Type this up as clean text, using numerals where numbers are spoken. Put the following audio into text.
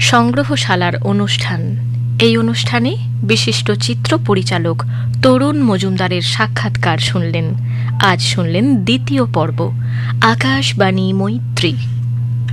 সংগ্রহশালার অনুষ্ঠান। এই অনুষ্ঠানে বিশিষ্ট চিত্র পরিচালক তরুণ মজুমদারের সাক্ষাৎকার শুনলেন। আজ শুনলেন দ্বিতীয় পর্ব, আকাশবাণী মৈত্রী।